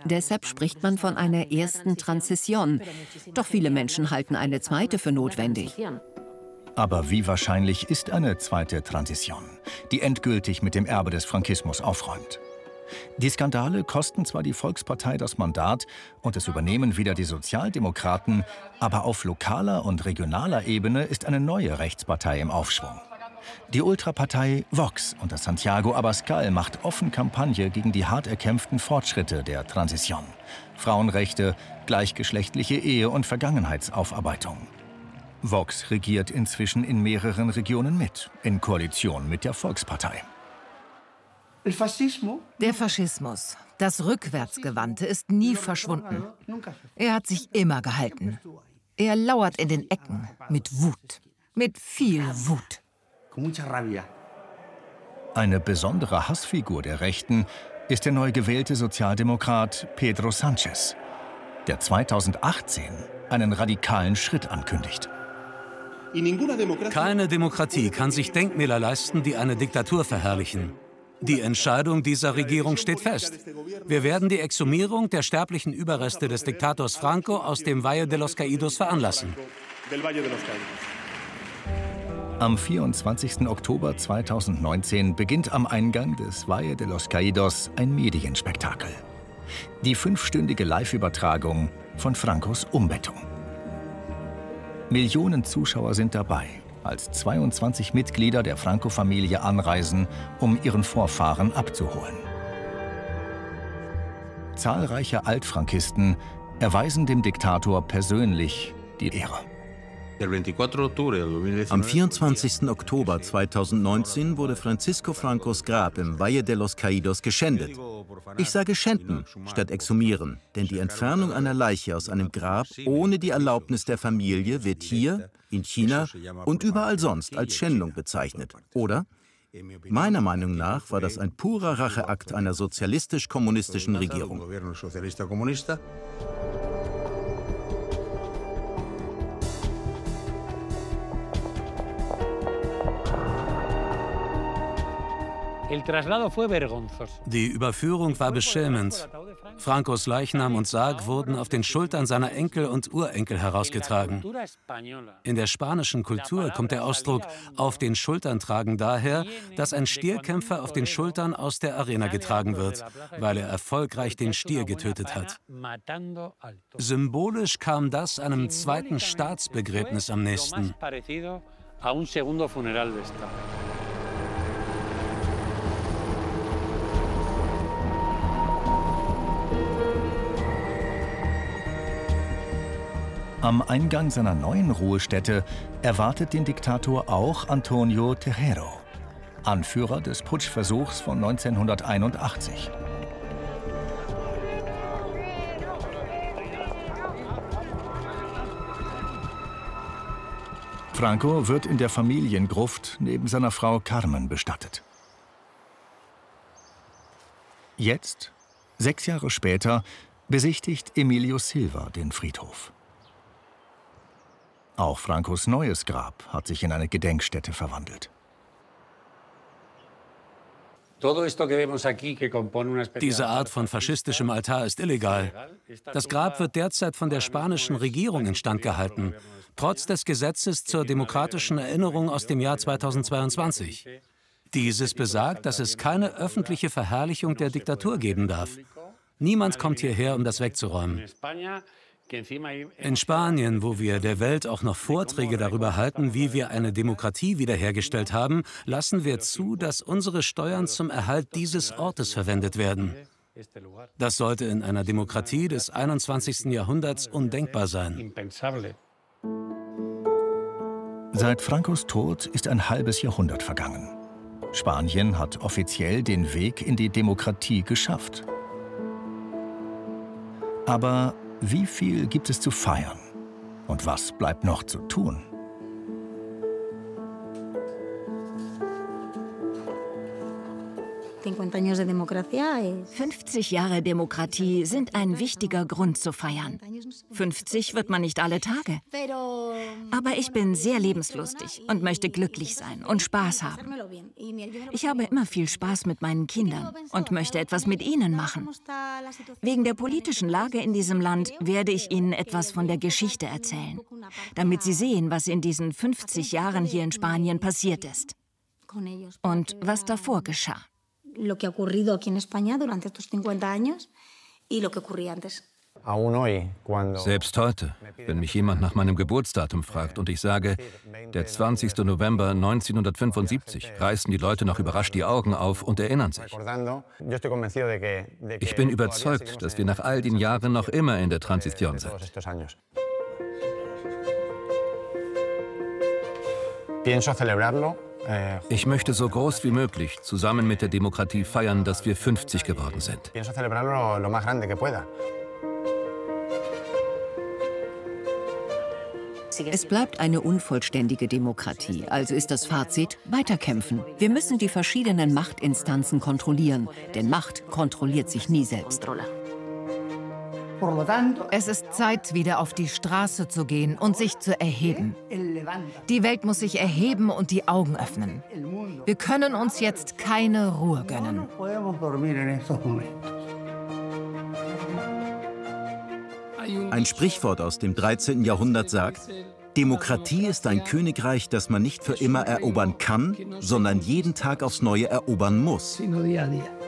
Deshalb spricht man von einer ersten Transition. Doch viele Menschen halten eine zweite für notwendig. Aber wie wahrscheinlich ist eine zweite Transition, die endgültig mit dem Erbe des Frankismus aufräumt? Die Skandale kosten zwar die Volkspartei das Mandat und es übernehmen wieder die Sozialdemokraten, aber auf lokaler und regionaler Ebene ist eine neue Rechtspartei im Aufschwung. Die Ultrapartei Vox unter Santiago Abascal macht offen Kampagne gegen die hart erkämpften Fortschritte der Transition. Frauenrechte, gleichgeschlechtliche Ehe und Vergangenheitsaufarbeitung. Vox regiert inzwischen in mehreren Regionen mit, in Koalition mit der Volkspartei. Der Faschismus, das Rückwärtsgewandte, ist nie verschwunden. Er hat sich immer gehalten. Er lauert in den Ecken mit Wut, mit viel Wut. Eine besondere Hassfigur der Rechten ist der neu gewählte Sozialdemokrat Pedro Sánchez, der 2018 einen radikalen Schritt ankündigt. Keine Demokratie kann sich Denkmäler leisten, die eine Diktatur verherrlichen. Die Entscheidung dieser Regierung steht fest. Wir werden die Exhumierung der sterblichen Überreste des Diktators Franco aus dem Valle de los Caídos veranlassen. Am 24. Oktober 2019 beginnt am Eingang des Valle de los Caídos ein Medienspektakel. Die 5-stündige Live-Übertragung von Francos Umbetung. Millionen Zuschauer sind dabei, als 22 Mitglieder der Franco-Familie anreisen, um ihren Vorfahren abzuholen. Zahlreiche Altfrankisten erweisen dem Diktator persönlich die Ehre. Am 24. Oktober 2019 wurde Francisco Francos Grab im Valle de los Caídos geschändet. Ich sage schänden statt exhumieren, denn die Entfernung einer Leiche aus einem Grab ohne die Erlaubnis der Familie wird hier, in China und überall sonst als Schändung bezeichnet, oder? Meiner Meinung nach war das ein purer Racheakt einer sozialistisch-kommunistischen Regierung. Die Überführung war beschämend. Francos Leichnam und Sarg wurden auf den Schultern seiner Enkel und Urenkel herausgetragen. In der spanischen Kultur kommt der Ausdruck „auf den Schultern tragen“ daher, dass ein Stierkämpfer auf den Schultern aus der Arena getragen wird, weil er erfolgreich den Stier getötet hat. Symbolisch kam das einem zweiten Staatsbegräbnis am nächsten. Am Eingang seiner neuen Ruhestätte erwartet den Diktator auch Antonio Tejero, Anführer des Putschversuchs von 1981. Franco wird in der Familiengruft neben seiner Frau Carmen bestattet. Jetzt, 6 Jahre später, besichtigt Emilio Silva den Friedhof. Auch Francos neues Grab hat sich in eine Gedenkstätte verwandelt. Diese Art von faschistischem Altar ist illegal. Das Grab wird derzeit von der spanischen Regierung instand gehalten, trotz des Gesetzes zur demokratischen Erinnerung aus dem Jahr 2022. Dieses besagt, dass es keine öffentliche Verherrlichung der Diktatur geben darf. Niemand kommt hierher, um das wegzuräumen. In Spanien, wo wir der Welt auch noch Vorträge darüber halten, wie wir eine Demokratie wiederhergestellt haben, lassen wir zu, dass unsere Steuern zum Erhalt dieses Ortes verwendet werden. Das sollte in einer Demokratie des 21. Jahrhunderts undenkbar sein. Seit Francos Tod ist ein halbes Jahrhundert vergangen. Spanien hat offiziell den Weg in die Demokratie geschafft. Aber wie viel gibt es zu feiern? Und was bleibt noch zu tun? 50 Jahre Demokratie sind ein wichtiger Grund zu feiern. 50 wird man nicht alle Tage. Aber ich bin sehr lebenslustig und möchte glücklich sein und Spaß haben. Ich habe immer viel Spaß mit meinen Kindern und möchte etwas mit ihnen machen. Wegen der politischen Lage in diesem Land werde ich ihnen etwas von der Geschichte erzählen, damit sie sehen, was in diesen 50 Jahren hier in Spanien passiert ist und was davor geschah. Selbst heute, wenn mich jemand nach meinem Geburtsdatum fragt und ich sage, der 20. November 1975, reißen die Leute noch überrascht die Augen auf und erinnern sich. Ich bin überzeugt, dass wir nach all den Jahren noch immer in der Transition sind. Ich möchte so groß wie möglich zusammen mit der Demokratie feiern, dass wir 50 geworden sind. Es bleibt eine unvollständige Demokratie, also ist das Fazit: weiterkämpfen. Wir müssen die verschiedenen Machtinstanzen kontrollieren, denn Macht kontrolliert sich nie selbst. Es ist Zeit, wieder auf die Straße zu gehen und sich zu erheben. Die Welt muss sich erheben und die Augen öffnen. Wir können uns jetzt keine Ruhe gönnen. Ein Sprichwort aus dem 13. Jahrhundert sagt: Demokratie ist ein Königreich, das man nicht für immer erobern kann, sondern jeden Tag aufs Neue erobern muss.